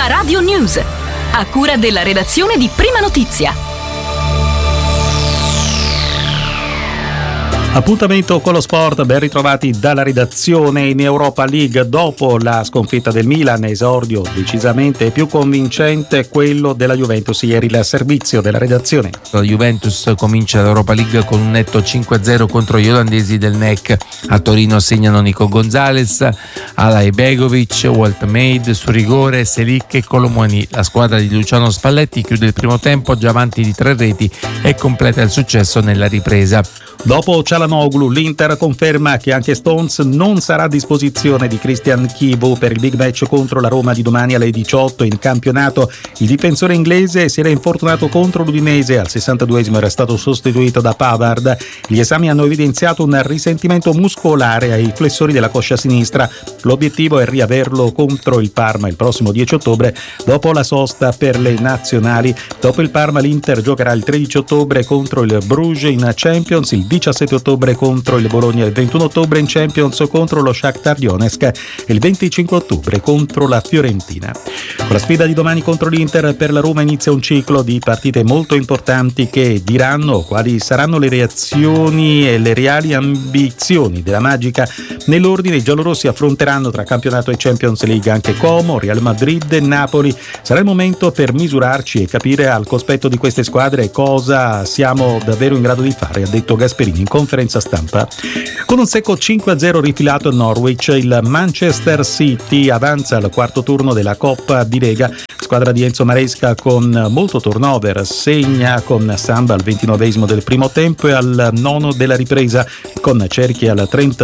Prima Radio News, a cura della redazione di Prima Notizia. Appuntamento con lo sport, ben ritrovati dalla redazione. In Europa League, dopo la sconfitta del Milan, esordio decisamente più convincente quello della Juventus ieri, il servizio della redazione. La Juventus comincia l'Europa League con un netto 5-0 contro gli olandesi del NEC. A Torino segnano Nico Gonzalez, Alay Begovic, Walt Maid su rigore, Selic e Colomoni. La squadra di Luciano Spalletti chiude il primo tempo già avanti di 3 reti e completa il successo nella ripresa. Dopo Çalhanoğlu, l'Inter conferma che anche Stones non sarà a disposizione di Christian Chivu per il big match contro la Roma di domani alle 18 in campionato. Il difensore inglese si era infortunato contro l'Udinese, al 62esimo era stato sostituito da Pavard. Gli esami hanno evidenziato un risentimento muscolare ai flessori della coscia sinistra. L'obiettivo è riaverlo contro il Parma il prossimo 10 ottobre dopo la sosta per le nazionali. Dopo il Parma l'Inter giocherà il 13 ottobre contro il Bruges in Champions, il 17 ottobre contro il Bologna, il 21 ottobre in Champions contro lo Shakhtar Donetsk e il 25 ottobre contro la Fiorentina. Con la sfida di domani contro l'Inter, per la Roma inizia un ciclo di partite molto importanti che diranno quali saranno le reazioni e le reali ambizioni della Magica. Nell'ordine i giallorossi affronteranno tra campionato e Champions League anche Como, Real Madrid e Napoli. Sarà il momento per misurarci e capire al cospetto di queste squadre cosa siamo davvero in grado di fare, ha detto Gasperini in conferenza stampa. Con un secco 5-0 rifilato a Norwich, il Manchester City avanza al quarto turno della Coppa di Lega. Squadra di Enzo Maresca con molto turnover, segna con Samba al 29esimo del primo tempo e al 9 della ripresa, con Cerchi al 30